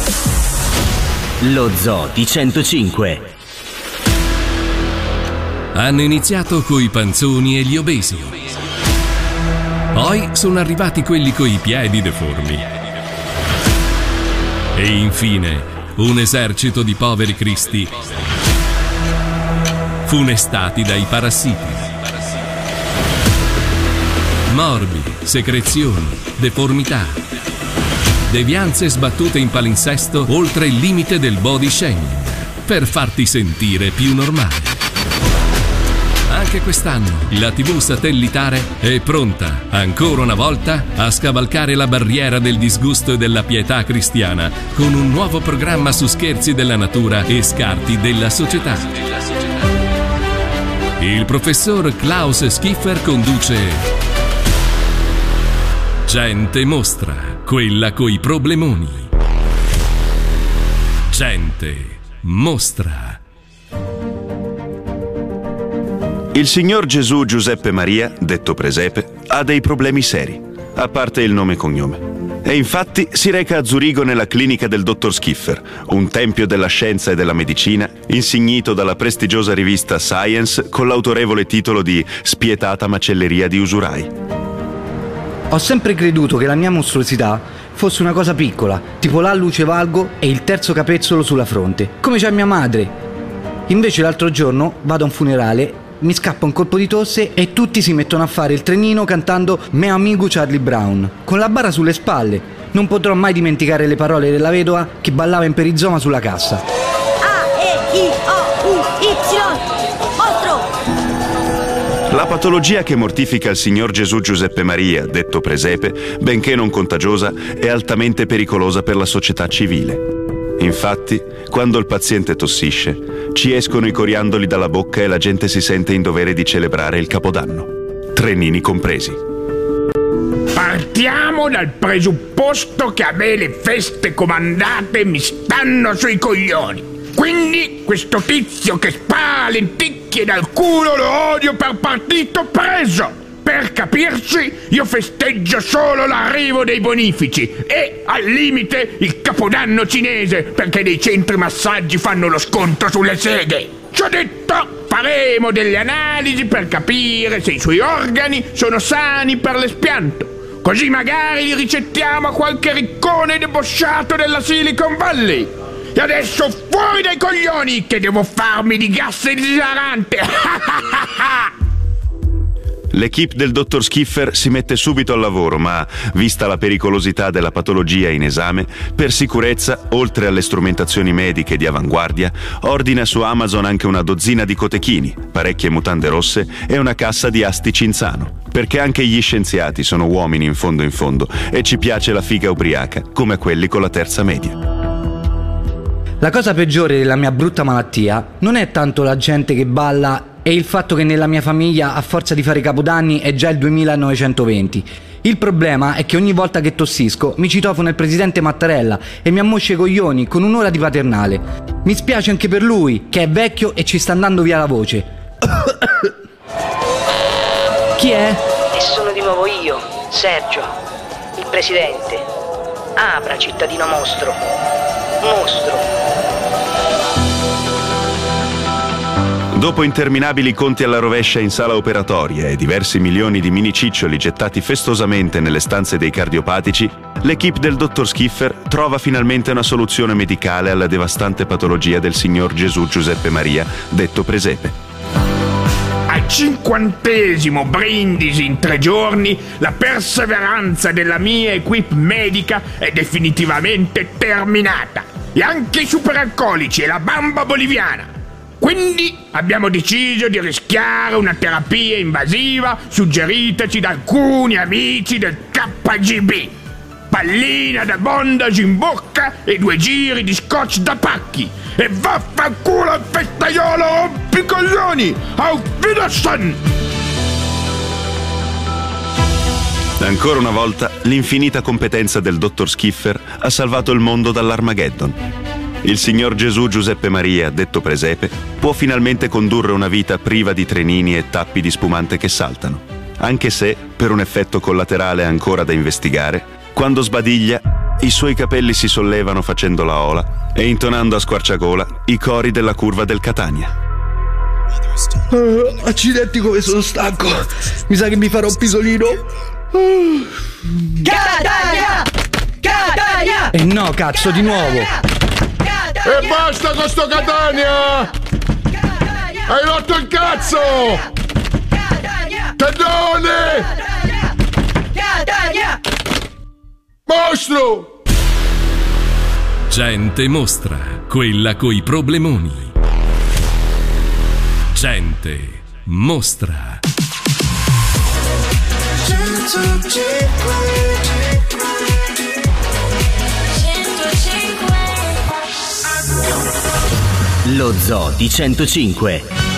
Lo Zoo di 105. Hanno iniziato coi panzoni e gli obesi. Poi sono arrivati quelli coi piedi deformi. E infine un esercito di poveri cristi funestati dai parassiti. Morbi, secrezioni, deformità, devianze sbattute in palinsesto oltre il limite del body shaming, per farti sentire più normale. Anche quest'anno la TV satellitare è pronta, ancora una volta, a scavalcare la barriera del disgusto e della pietà cristiana con un nuovo programma su scherzi della natura e scarti della società. Il professor Klaus Schiffer conduce Gente Mostra, quella coi problemoni. Gente Mostra. Il signor Gesù Giuseppe Maria, detto Presepe, ha dei problemi seri, a parte il nome e cognome. E infatti si reca a Zurigo nella clinica del dottor Schiffer, un tempio della scienza e della medicina, insignito dalla prestigiosa rivista Science con l'autorevole titolo di Spietata macelleria di usurai. Ho sempre creduto che la mia mostruosità fosse una cosa piccola, tipo l'alluce valgo e il terzo capezzolo sulla fronte, come c'è mia madre. Invece l'altro giorno vado a un funerale, mi scappa un colpo di tosse e tutti si mettono a fare il trenino cantando Me amigo Charlie Brown, con la bara sulle spalle. Non potrò mai dimenticare le parole della vedova che ballava in perizoma sulla cassa. A-E-I-O-U-Y, mostro! La patologia che mortifica il signor Gesù Giuseppe Maria, detto Presepe, benché non contagiosa, è altamente pericolosa per la società civile. Infatti, quando il paziente tossisce, ci escono i coriandoli dalla bocca e la gente si sente in dovere di celebrare il Capodanno, trenini compresi. Partiamo dal presupposto che a me le feste comandate mi stanno sui coglioni. Quindi questo tizio che spara lenticchie dal culo lo odio per partito preso. Per capirci, io festeggio solo l'arrivo dei bonifici e, al limite, il Capodanno cinese, perché nei centri massaggi fanno lo sconto sulle seghe. Ciò detto, faremo delle analisi per capire se i suoi organi sono sani per l'espianto. Così magari li ricettiamo a qualche riccone debosciato della Silicon Valley. E adesso fuori dai coglioni, che devo farmi di gas esilarante! L'equipe del dottor Schiffer si mette subito al lavoro, ma, vista la pericolosità della patologia in esame, per sicurezza, oltre alle strumentazioni mediche di avanguardia, ordina su Amazon anche una dozzina di cotechini, parecchie mutande rosse e una cassa di asti Cinzano, perché anche gli scienziati sono uomini in fondo e ci piace la figa ubriaca, come quelli con la terza media. La cosa peggiore della mia brutta malattia non è tanto la gente che balla e il fatto che nella mia famiglia, a forza di fare capodanni, è già il 2920. Il problema è che ogni volta che tossisco mi citofono il presidente Mattarella e mi ammoscia i coglioni con un'ora di paternale. Mi spiace anche per lui, che è vecchio e ci sta andando via la voce. Chi è? E sono di nuovo io, Sergio, il presidente. Apra, cittadino mostro. Mostro. Dopo interminabili conti alla rovescia in sala operatoria e diversi milioni di mini ciccioli gettati festosamente nelle stanze dei cardiopatici, l'equipe del dottor Schiffer trova finalmente una soluzione medicale alla devastante patologia del signor Gesù Giuseppe Maria, detto Presepe. Al 50° brindisi in 3 giorni, la perseveranza della mia equipe medica è definitivamente terminata. E anche i superalcolici e la bamba boliviana. Quindi abbiamo deciso di rischiare una terapia invasiva suggeritaci da alcuni amici del KGB. Pallina da bondage in bocca e 2 giri di scotch da pacchi. E vaffanculo al festaiolo rompicoglioni! Auf Wiedersehen! Ancora una volta, l'infinita competenza del dottor Schiffer ha salvato il mondo dall'Armageddon. Il signor Gesù Giuseppe Maria, detto Presepe, può finalmente condurre una vita priva di trenini e tappi di spumante che saltano, anche se, per un effetto collaterale ancora da investigare, quando sbadiglia I suoi capelli si sollevano facendo la ola e intonando a squarciagola i cori della curva del Catania. Accidenti come sono stanco. Mi sa che mi farò un pisolino. Catania! Catania! E no, cazzo, di nuovo. E basta con sto Catania! Hai rotto il cazzo! Tendone! Catania! Mostro! Gente mostra, quella coi problemoni. Gente mostra. Lo Zoo di 105.